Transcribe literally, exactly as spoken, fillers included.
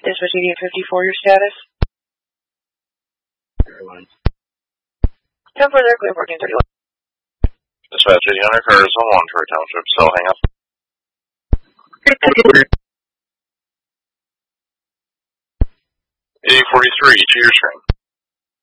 Dispatch eighty-eight fifty-four, your status? Airlines. ten four zero, clear fourteen thirty-one. Dispatch eight hundred, cars on one for Township, so hang up. eighty forty-three, to your screen.